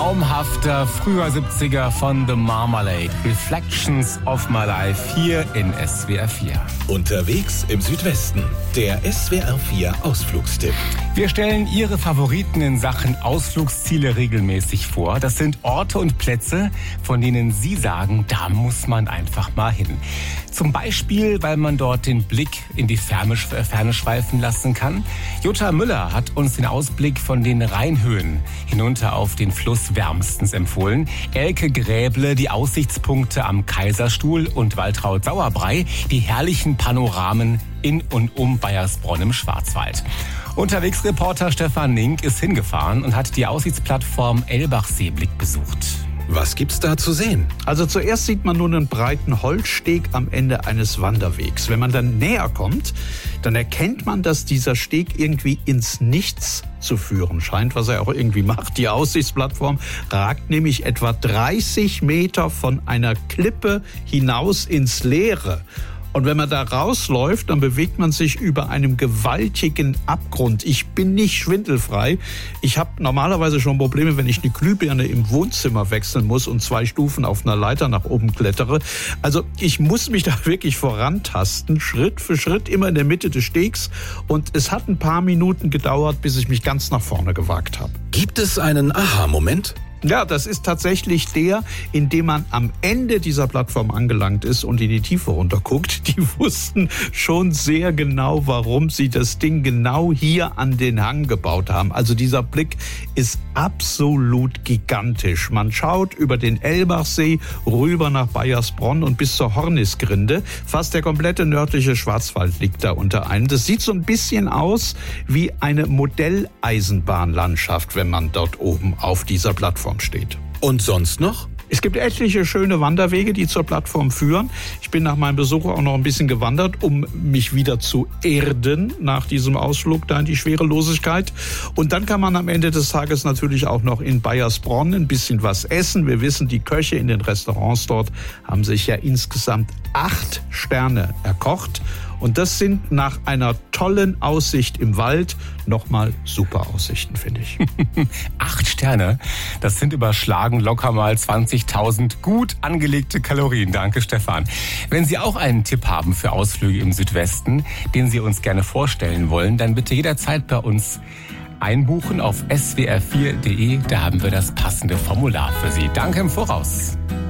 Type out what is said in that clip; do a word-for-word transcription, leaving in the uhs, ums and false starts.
traumhafter früher siebziger von The Marmalade. Reflections of My Life hier in S W R vier. Unterwegs im Südwesten. Der S W R vier Ausflugstipp. Wir stellen Ihre Favoriten in Sachen Ausflugsziele regelmäßig vor. Das sind Orte und Plätze, von denen Sie sagen, da muss man einfach mal hin. Zum Beispiel, weil man dort den Blick in die Ferne, Ferne schweifen lassen kann. Jutta Müller hat uns den Ausblick von den Rheinhöhen hinunter auf den Fluss wärmstens empfohlen. Elke Gräble, die Aussichtspunkte am Kaiserstuhl, und Waltraud Sauerbrei, die herrlichen Panoramen in und um Baiersbronn im Schwarzwald. Unterwegsreporter Stefan Nink ist hingefahren und hat die Aussichtsplattform Elbachseeblick besucht. Was gibt's da zu sehen? Also zuerst sieht man nun einen breiten Holzsteg am Ende eines Wanderwegs. Wenn man dann näher kommt, dann erkennt man, dass dieser Steg irgendwie ins Nichts zu führen scheint, was er auch irgendwie macht. Die Aussichtsplattform ragt nämlich etwa dreißig Meter von einer Klippe hinaus ins Leere. Und wenn man da rausläuft, dann bewegt man sich über einem gewaltigen Abgrund. Ich bin nicht schwindelfrei. Ich habe normalerweise schon Probleme, wenn ich eine Glühbirne im Wohnzimmer wechseln muss und zwei Stufen auf einer Leiter nach oben klettere. Also ich muss mich da wirklich vorantasten, Schritt für Schritt, immer in der Mitte des Stegs. Und es hat ein paar Minuten gedauert, bis ich mich ganz nach vorne gewagt habe. Gibt es einen Aha-Moment? Ja, das ist tatsächlich der, in dem man am Ende dieser Plattform angelangt ist und in die Tiefe runterguckt. Die wussten schon sehr genau, warum sie das Ding genau hier an den Hang gebaut haben. Also dieser Blick ist absolut gigantisch. Man schaut über den Elbachsee rüber nach Baiersbronn und bis zur Hornisgrinde. Fast der komplette nördliche Schwarzwald liegt da unter einem. Das sieht so ein bisschen aus wie eine Modelleisenbahnlandschaft, wenn man dort oben auf dieser Plattform steht. Und sonst noch? Es gibt etliche schöne Wanderwege, die zur Plattform führen. Ich bin nach meinem Besuch auch noch ein bisschen gewandert, um mich wieder zu erden nach diesem Ausflug da in die Schwerelosigkeit. Und dann kann man am Ende des Tages natürlich auch noch in Baiersbronn ein bisschen was essen. Wir wissen, die Köche in den Restaurants dort haben sich ja insgesamt acht Sterne erkocht. Und das sind nach einer tollen Aussicht im Wald nochmal super Aussichten, finde ich. Acht Sterne, das sind überschlagen locker mal zwanzigtausend gut angelegte Kalorien. Danke, Stefan. Wenn Sie auch einen Tipp haben für Ausflüge im Südwesten, den Sie uns gerne vorstellen wollen, dann bitte jederzeit bei uns einbuchen auf s w r vier punkt d e. Da haben wir das passende Formular für Sie. Danke im Voraus.